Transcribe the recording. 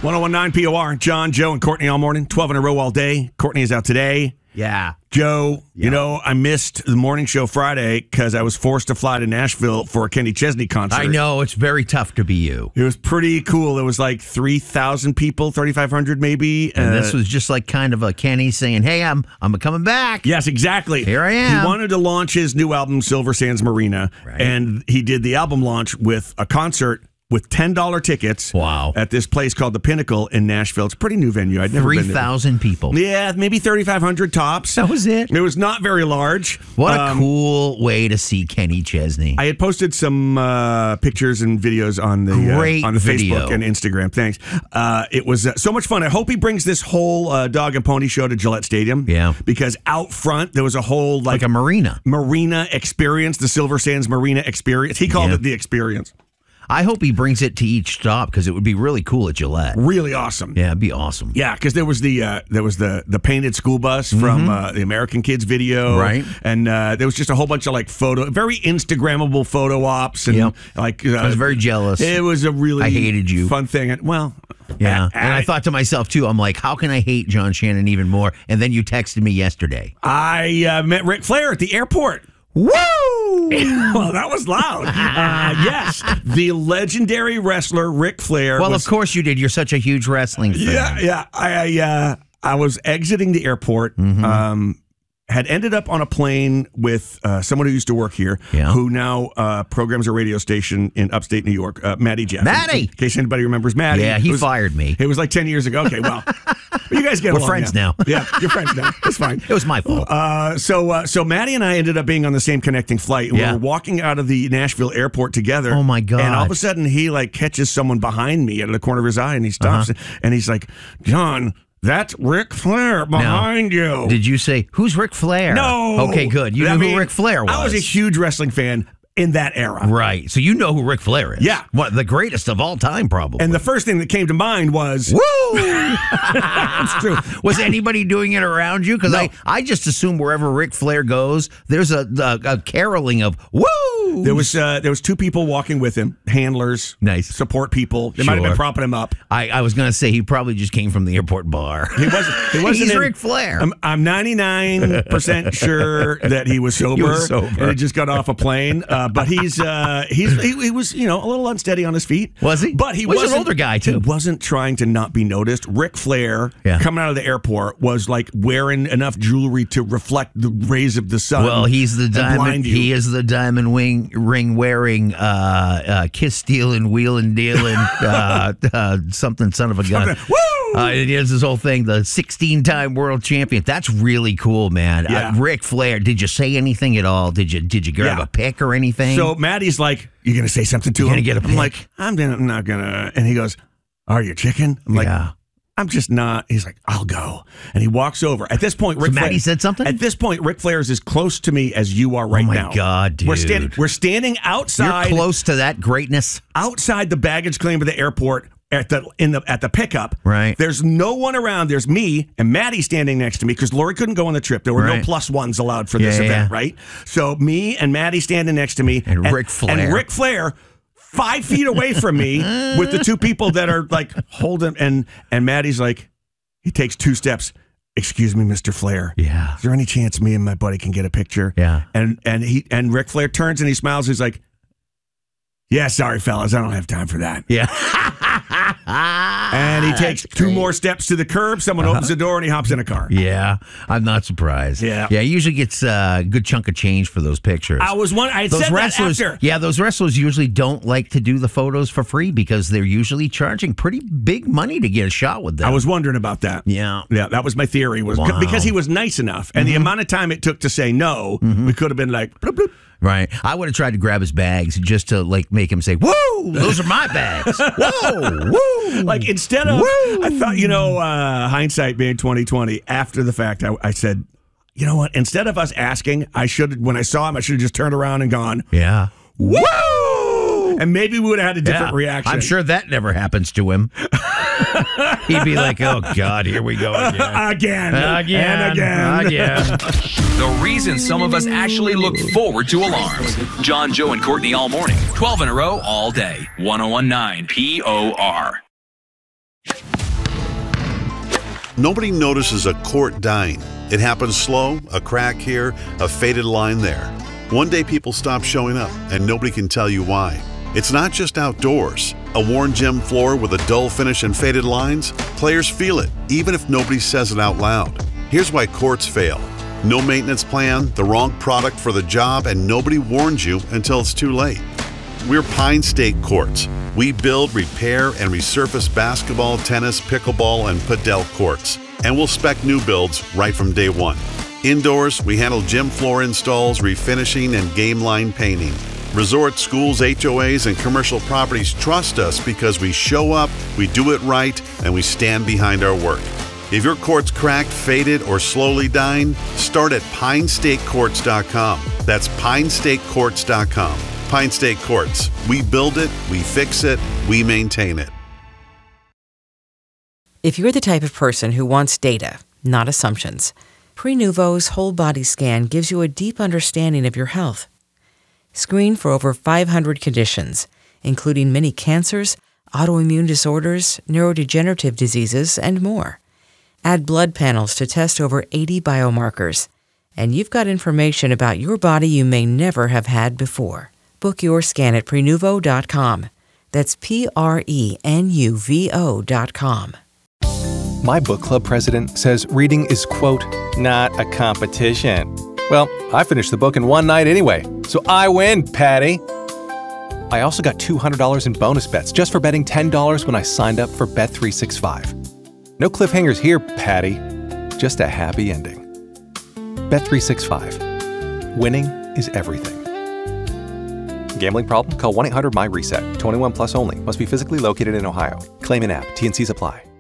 1019 POR, John, Joe, and Courtney all morning, 12 in a row all day. Courtney is out today. Yeah. Joe, you know, I missed the morning show Friday because I was forced to fly to Nashville for a Kenny Chesney concert. I know, it's very tough to be you. It was pretty cool. There was like 3,000 people, 3,500 maybe. And this was just like kind of a Kenny saying, hey, I'm coming back. Yes, exactly. Here I am. He wanted to launch his new album, Silver Sands Marina, and he did the album launch with a concert with $10 tickets. Wow. At this place called The Pinnacle in Nashville. It's a pretty new venue. I'd never been there. 3,000 people. Yeah, maybe 3,500 tops. That was it. It was not very large. What a cool way to see Kenny Chesney. I had posted some pictures and videos on the video. Facebook and Instagram. Thanks. It was so much fun. I hope he brings this whole dog and pony show to Gillette Stadium. Yeah. Because out front there was a whole like a marina experience, the Silver Sands Marina experience. He called it the experience. I hope he brings it to each stop because it would be really cool at Gillette. Really awesome. Yeah, it'd be awesome. Yeah, because there was the painted school bus from the American Kids video, right? And there was just a whole bunch of like very Instagrammable photo ops, and I was very jealous. It was a really I hated you fun thing. And I thought to myself too. I'm like, how can I hate John Shannon even more? And then you texted me yesterday. I met Ric Flair at the airport. Woo! Well, that was loud. Yes, the legendary wrestler Ric Flair. Well, of course you did. You're such a huge wrestling fan. Yeah. I was exiting the airport. Had ended up on a plane with someone who used to work here, who now programs a radio station in upstate New York, Matty Jeff. Matty! In case anybody remembers Matty. Yeah, he fired me. It was like 10 years ago. Okay, well, you guys get along. We're friends now. Yeah, you're friends now. It's fine. It was my fault. So Matty and I ended up being on the same connecting flight. We were walking out of the Nashville airport together. Oh, my God. And all of a sudden, he like catches someone behind me out of the corner of his eye, and he stops, and he's like, John, that's Ric Flair behind you. Did you say, who's Ric Flair? No. Okay, good. You knew who Ric Flair was. I was a huge wrestling fan in that era. Right. So you know who Ric Flair is. Yeah. What, the greatest of all time, probably. And the first thing that came to mind was... Woo! That's true. Was anybody doing it around you? Because No. I just assume wherever Ric Flair goes, there's a caroling of woo! There was two people walking with him, handlers, nice support people. They might have been propping him up. I was going to say he probably just came from the airport bar. He wasn't. He's Ric Flair. I'm 99% sure that he was sober. He was sober. And he just got off a plane. But he was a little unsteady on his feet. Was he? But he was an older guy too. He wasn't trying to not be noticed. Ric Flair coming out of the airport was like wearing enough jewelry to reflect the rays of the sun. Well, he's the diamond. He is the diamond ring wearing, kiss stealing, wheeling dealing, something son of a gun. Woo! It is this whole thing. The 16-time world champion. That's really cool, man. Yeah. Ric Flair. Did you say anything at all? Did you grab a pic or anything? So Matty's like, "You gonna say something to him?" Gonna get a pic? I'm like, I'm not gonna. And he goes, "Are you chicken?" I'm like, I'm just not. He's like, "I'll go." And he walks over. At this point, Matty said something? At this point, Ric Flair is as close to me as you are right now. Oh, my God, dude. We're standing outside. You're close to that greatness. Outside the baggage claim of the airport at the pickup. Right. There's no one around. There's me and Matty standing next to me because Lori couldn't go on the trip. There were no plus ones allowed for this event, right? So me and Matty standing next to me. And Ric Flair. And Ric Flair 5 feet away from me with the two people that are like holding, and Matty's like, he takes 2 steps. "Excuse me, Mr. Flair. Yeah. Is there any chance me and my buddy can get a picture?" Yeah. And Ric Flair turns and he smiles. He's like, "Yeah, sorry, fellas, I don't have time for that." Yeah. And he takes 2 more steps to the curb. Someone opens the door and he hops in a car. Yeah, I'm not surprised. Yeah. He usually gets a good chunk of change for those pictures. I had those said wrestlers, that after. Yeah, those wrestlers usually don't like to do the photos for free because they're usually charging pretty big money to get a shot with them. I was wondering about that. Yeah. Yeah, that was my theory. Because he was nice enough. And the amount of time it took to say no, we could have been like, bloop, bloop. Right. I would have tried to grab his bags just to like make him say, "Whoa, those are my bags." Whoa, whoa. Like instead of, I thought, hindsight being 2020, after the fact, I said, you know what? Instead of us asking, when I saw him, I should have just turned around and gone, "Yeah, woo!" And maybe we would have had a different reaction. I'm sure that never happens to him. He'd be like, "Oh God, here we go again, again." The reason some of us actually look forward to alarms. John, Joe, and Courtney all morning. 12 in a row, all day. 1019 POR. Nobody notices a quart dying. It happens slow, a crack here, a faded line there. One day people stop showing up and nobody can tell you why. It's not just outdoors. A worn gym floor with a dull finish and faded lines? Players feel it, even if nobody says it out loud. Here's why courts fail. No maintenance plan, the wrong product for the job, and nobody warns you until it's too late. We're Pine State Courts. We build, repair, and resurface basketball, tennis, pickleball, and padel courts. And we'll spec new builds right from day one. Indoors, we handle gym floor installs, refinishing, and game line painting. Resorts, schools, HOAs, and commercial properties trust us because we show up, we do it right, and we stand behind our work. If your court's cracked, faded, or slowly dying, start at PineStateCourts.com. That's PineStateCourts.com. Pine State Courts. We build it, we fix it, we maintain it. If you're the type of person who wants data, not assumptions, Prenuvo's whole body scan gives you a deep understanding of your health. Screen for over 500 conditions, including many cancers, autoimmune disorders, neurodegenerative diseases, and more. Add blood panels to test over 80 biomarkers, and you've got information about your body you may never have had before. Book your scan at Prenuvo.com. That's Prenuvo.com. My book club president says reading is, quote, not a competition. Well, I finished the book in one night anyway, so I win, Patty. I also got $200 in bonus bets just for betting $10 when I signed up for Bet365. No cliffhangers here, Patty. Just a happy ending. Bet365. Winning is everything. Gambling problem? Call 1-800-MY-RESET. 21 plus only. Must be physically located in Ohio. Claim in app. T&Cs apply.